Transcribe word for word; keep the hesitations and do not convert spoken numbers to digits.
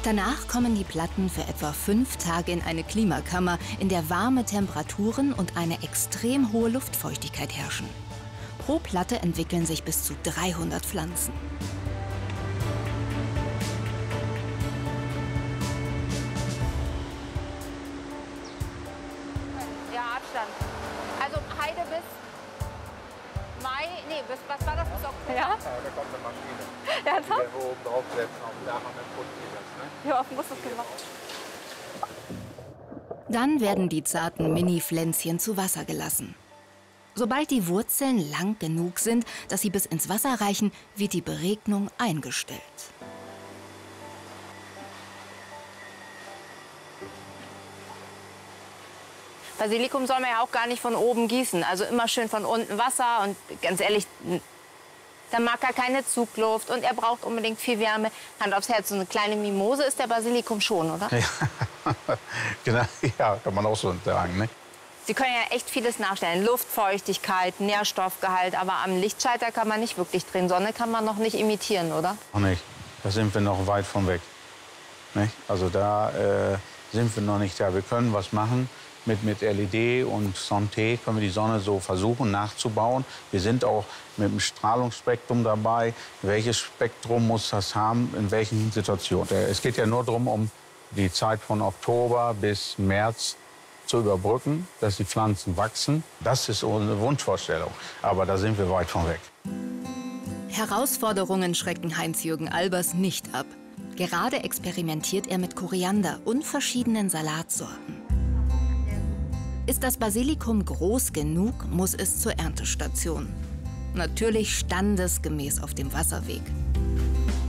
Danach kommen die Platten für etwa fünf Tage in eine Klimakammer, in der warme Temperaturen und eine extrem hohe Luftfeuchtigkeit herrschen. Pro Platte entwickeln sich bis zu dreihundert Pflanzen. Ja, Abstand. Also Heide bis Mai, nee, bis, was war das, bis Oktober? Ja, Ja, da kommt eine Maschine. ja, Die werden wir oben draufsetzen auf dem Dach und dann putzen die das, ne? ja, muss das gemacht. Dann werden die zarten Mini-Pflänzchen zu Wasser gelassen. Sobald die Wurzeln lang genug sind, dass sie bis ins Wasser reichen, wird die Beregnung eingestellt. Basilikum soll man ja auch gar nicht von oben gießen. Also immer schön von unten Wasser. Und ganz ehrlich, da mag er keine Zugluft und er braucht unbedingt viel Wärme. Hand aufs Herz, so eine kleine Mimose ist der Basilikum schon, oder? Ja, genau, ja, kann man auch so sagen, ne? Sie können ja echt vieles nachstellen. Luftfeuchtigkeit, Nährstoffgehalt. Aber am Lichtschalter kann man nicht wirklich drehen. Sonne kann man noch nicht imitieren, oder? Noch nicht. Da sind wir noch weit von weg. Nicht? Also da äh, sind wir noch nicht da. Wir können was machen. Mit, mit L E D und Santé können wir die Sonne so versuchen nachzubauen. Wir sind auch mit dem Strahlungsspektrum dabei. Welches Spektrum muss das haben, in welchen Situationen? Es geht ja nur darum, um die Zeit von Oktober bis März zu überbrücken, dass die Pflanzen wachsen. Das ist unsere Wunschvorstellung. Aber da sind wir weit von weg. Herausforderungen schrecken Heinz-Jürgen Albers nicht ab. Gerade experimentiert er mit Koriander und verschiedenen Salatsorten. Ist das Basilikum groß genug, muss es zur Erntestation. Natürlich standesgemäß auf dem Wasserweg.